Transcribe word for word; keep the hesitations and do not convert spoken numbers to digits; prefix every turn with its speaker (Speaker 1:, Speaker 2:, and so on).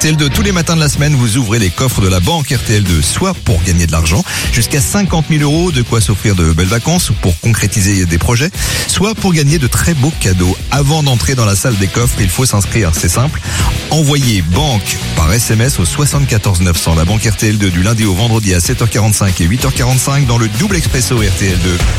Speaker 1: T L deux, tous les matins de la semaine, vous ouvrez les coffres de la banque R T L deux, soit pour gagner de l'argent, jusqu'à cinquante mille euros, de quoi s'offrir de belles vacances ou pour concrétiser des projets, soit pour gagner de très beaux cadeaux. Avant d'entrer dans la salle des coffres, il faut s'inscrire, c'est simple. Envoyez banque par S M S au soixante-quatorze neuf cents. La banque R T L deux du lundi au vendredi à sept heures quarante-cinq et huit heures quarante-cinq dans le double expresso R T L deux.